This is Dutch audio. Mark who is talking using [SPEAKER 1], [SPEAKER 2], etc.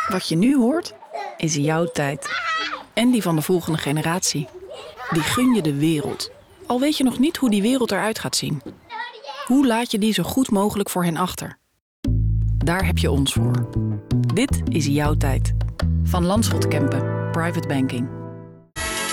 [SPEAKER 1] Wat je nu hoort, is jouw tijd. En die van de volgende generatie. Die gun je de wereld. Al weet je nog niet hoe die wereld eruit gaat zien. Hoe laat je die zo goed mogelijk voor hen achter? Daar heb je ons voor. Dit is jouw tijd. Van Lanschot Kempen, Private Banking.